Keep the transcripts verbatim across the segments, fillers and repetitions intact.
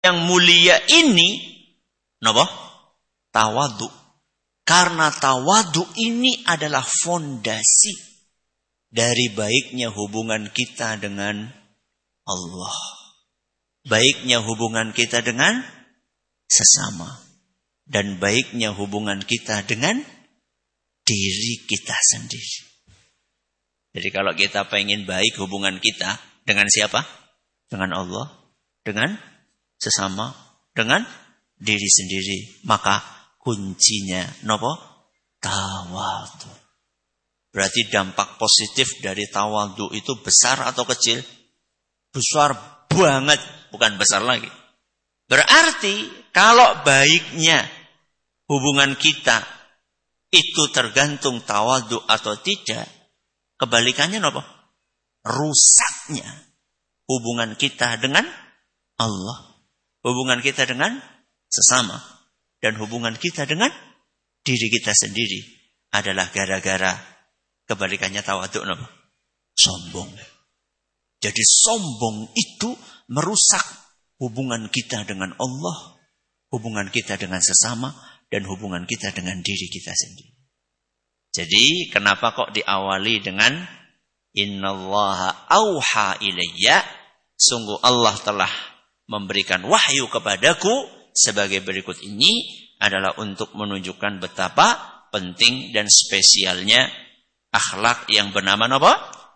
yang mulia ini, napa? Tawadhu. Karena tawadhu ini adalah fondasi dari baiknya hubungan kita dengan Allah. Baiknya hubungan kita dengan sesama. Dan baiknya hubungan kita dengan diri kita sendiri. Jadi kalau kita pengen baik hubungan kita dengan siapa? Dengan Allah. Dengan sesama. Dengan diri sendiri. Maka kuncinya nopo? Tawadhu. Berarti dampak positif dari tawadhu itu besar atau kecil? Besar banget. Bukan besar lagi. Berarti kalau baiknya hubungan kita itu tergantung tawadhu atau tidak. Kebalikannya apa? Rusaknya hubungan kita dengan Allah. Hubungan kita dengan sesama. Dan hubungan kita dengan diri kita sendiri. Adalah gara-gara kebalikannya tawadhu apa? Sombong. Jadi sombong itu merusak hubungan kita dengan Allah. Hubungan kita dengan sesama. Dan hubungan kita dengan diri kita sendiri. Jadi kenapa kok diawali dengan innallaha auha ilayya, sungguh Allah telah memberikan wahyu kepadaku sebagai berikut ini adalah untuk menunjukkan betapa penting dan spesialnya akhlak yang bernama apa?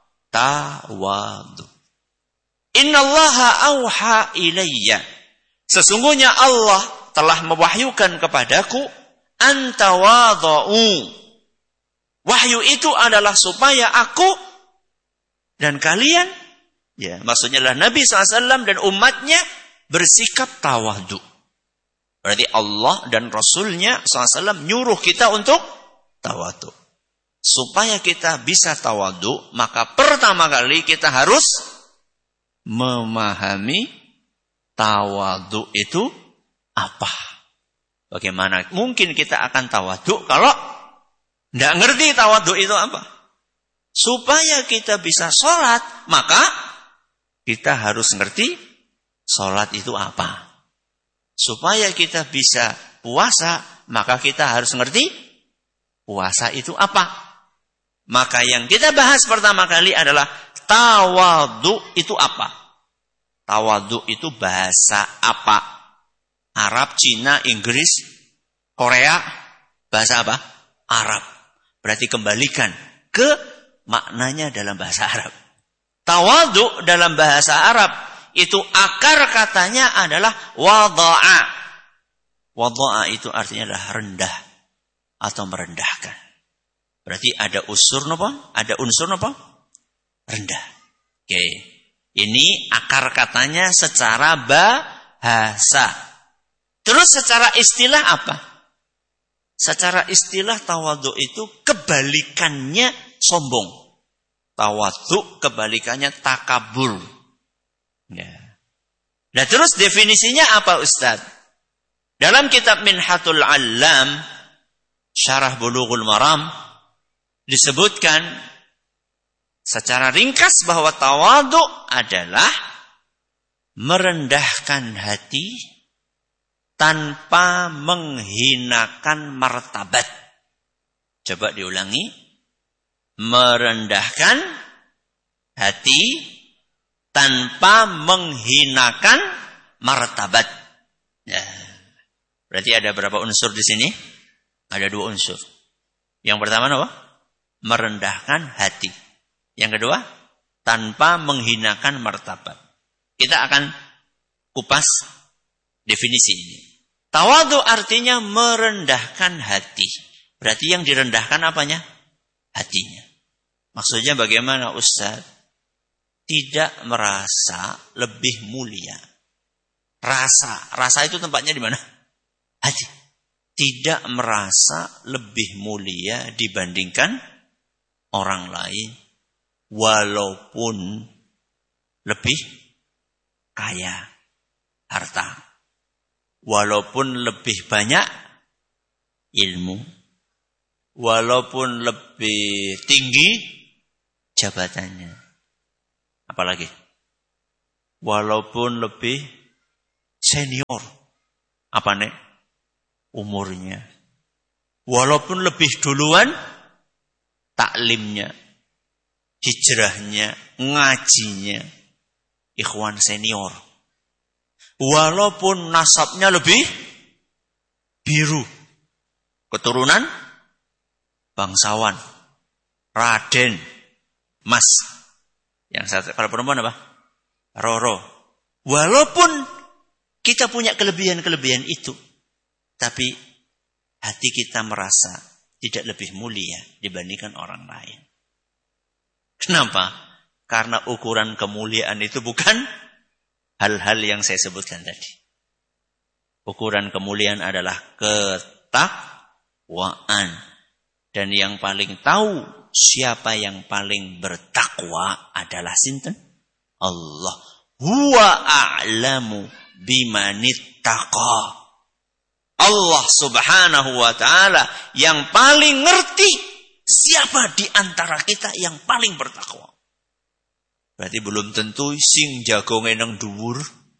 Tawadhu. Innallaha auha ilayya, sesungguhnya Allah telah mewahyukan kepadaku antawadhu. Wahyu itu adalah supaya aku dan kalian, ya maksudnya adalah Nabi shallallahu alaihi wasallam dan umatnya bersikap tawadhu. Berarti Allah dan Rasulnya shallallahu alaihi wasallam nyuruh kita untuk tawadhu. Supaya kita bisa tawadhu, maka pertama kali kita harus memahami tawadhu itu apa. Bagaimana mungkin kita akan tawadhu kalau tidak ngerti tawadhu itu apa. Supaya kita bisa sholat, maka kita harus ngerti sholat itu apa. Supaya kita bisa puasa, maka kita harus ngerti puasa itu apa. Maka yang kita bahas pertama kali adalah tawadhu itu apa. Tawadhu itu bahasa apa? Arab, Cina, Inggris, Korea, bahasa apa? Arab. Berarti kembalikan ke maknanya dalam bahasa Arab. Tawadhu dalam bahasa Arab itu akar katanya adalah wada'a. Wada'a itu artinya adalah rendah atau merendahkan. Berarti ada unsur apa? Ada unsur apa? Rendah. Oke. Ini akar katanya secara bahasa. Terus secara istilah apa? Secara istilah tawadhu itu kebalikannya sombong. Tawadhu kebalikannya takabur. Ya. Nah terus definisinya apa Ustaz? Dalam kitab Minhatul Allam, Syarah Bulughul Maram, disebutkan secara ringkas bahwa tawadhu adalah merendahkan hati tanpa menghinakan martabat. Coba diulangi. Merendahkan hati tanpa menghinakan martabat. Ya. Berarti ada berapa unsur di sini? Ada dua unsur. Yang pertama apa? Merendahkan hati. Yang kedua, tanpa menghinakan martabat. Kita akan kupas definisi ini. Tawadhu artinya merendahkan hati. Berarti yang direndahkan apanya? Hatinya. Maksudnya bagaimana Ustaz? Tidak merasa lebih mulia. Rasa. Rasa itu tempatnya di mana? Hati. Tidak merasa lebih mulia dibandingkan orang lain. Walaupun lebih kaya harta. Walaupun lebih banyak ilmu. Walaupun lebih tinggi jabatannya. Apalagi? Walaupun lebih senior. Apa nih? Umurnya. Walaupun lebih duluan taklimnya, hijrahnya, ngajinya. Ikhwan senior. Walaupun nasabnya lebih biru. Keturunan bangsawan. Raden. Mas. Yang satu, kalau perempuan apa? Roro. Walaupun kita punya kelebihan-kelebihan itu. Tapi hati kita merasa tidak lebih mulia dibandingkan orang lain. Kenapa? Karena ukuran kemuliaan itu bukan hal-hal yang saya sebutkan tadi. Ukuran kemuliaan adalah ketakwaan. Dan yang paling tahu siapa yang paling bertakwa adalah sinten? Allah. Huwa a'lamu bimanittaqa. Allah subhanahu wa ta'ala yang paling ngerti siapa di antara kita yang paling bertakwa. Berarti belum tentu sing jagonge nang dhuwur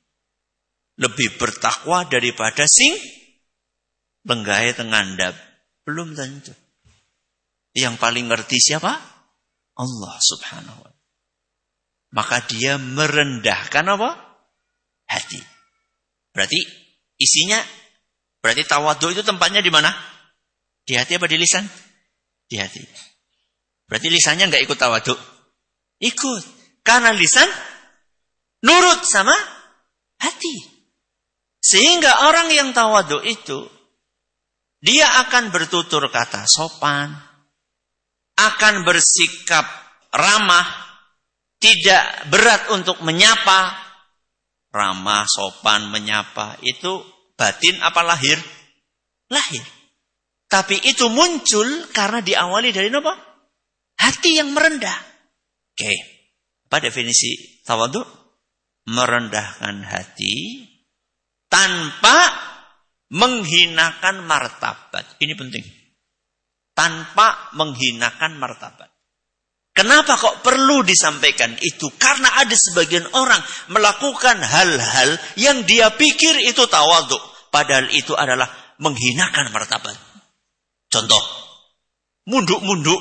lebih bertakwa daripada sing lenggahe teng ngandhap. Belum tentu. Yang paling ngerti siapa? Allah subhanahu wa ta'ala. Maka dia merendahkan apa? Hati. Berarti isinya, berarti tawadhu itu tempatnya di mana? Di hati apa di lisan? Di hati. Berarti lisannya enggak ikut tawadhu? Ikut. Karena lisan nurut sama hati. Sehingga orang yang tawadhu itu, dia akan bertutur kata sopan, akan bersikap ramah, tidak berat untuk menyapa. Ramah, sopan, menyapa. Itu batin apa lahir? Lahir. Tapi itu muncul karena diawali dari apa? Hati yang merendah. Oke. Apa definisi tawadhu? Merendahkan hati tanpa menghinakan martabat. Ini penting. Tanpa menghinakan martabat. Kenapa kok perlu disampaikan itu? Karena ada sebagian orang melakukan hal-hal yang dia pikir itu tawadhu. Padahal itu adalah menghinakan martabat. Contoh. Munduk-munduk.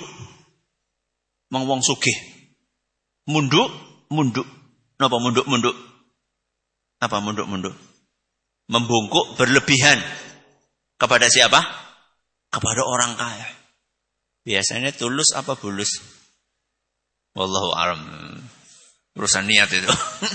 Mang wong sugih. Munduk, munduk. Napa munduk-munduk? Apa munduk-munduk? Membungkuk berlebihan. Kepada siapa? Kepada orang kaya. Biasanya tulus apa bulus? Wallahu a'lam. Urusan niat itu.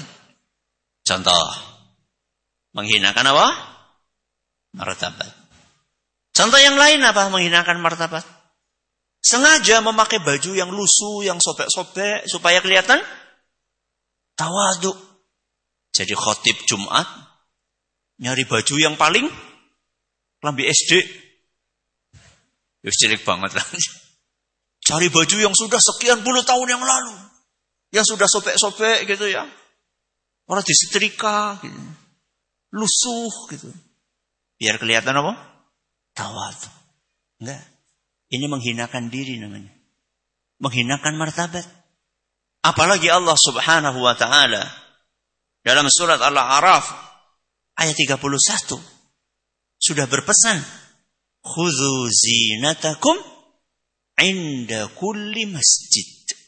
Contoh. Menghinakan apa? Martabat. Contoh yang lain apa? Menghinakan martabat. Sengaja memakai baju yang lusuh, yang sobek-sobek, supaya kelihatan tawadhu. Jadi khotib Jumat, nyari baju yang paling lambi S D. Ya cilik banget lah. Cari baju yang sudah sekian puluh tahun yang lalu. Yang sudah sobek-sobek gitu ya. Orang disetrika gitu. Lusuh gitu. Biar kelihatan apa? Tawadhu. Enggak. Ini menghinakan diri namanya. Menghinakan martabat. Apalagi Allah subhanahu wa ta'ala. Dalam surat Al-A'raf. Ayat tiga puluh satu. Sudah berpesan. Khudhu zinatakum inda kulli masjid.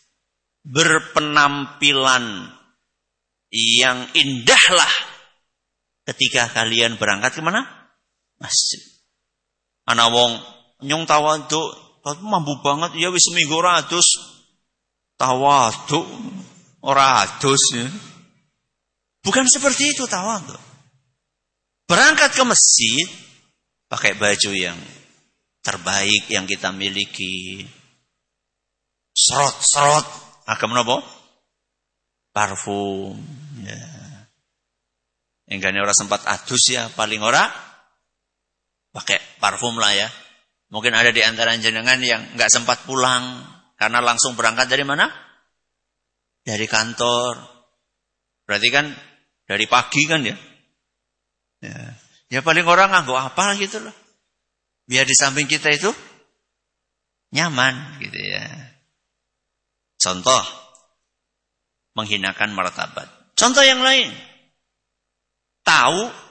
Berpenampilan yang indahlah ketika kalian berangkat ke mana? Masjid. Ana wong nyong tawadhu, mampu banget ya wis seminggu ora adus. Tawadhu ora adus ya. Bukan seperti itu tawadhu. Berangkat ke masjid pakai baju yang terbaik yang kita miliki. Serot-serot. Agam apa? Parfum. Ya. Enggaknya orang sempat adus ya. Paling ora pakai parfum lah ya. Mungkin ada di antara jenengan yang enggak sempat pulang. Karena langsung berangkat dari mana? Dari kantor. Berarti kan dari pagi kan ya. Ya, ya paling orang nganggo apa gitu loh. Biar di samping kita itu nyaman gitu ya. Contoh. Menghinakan martabat. Contoh yang lain. Tahu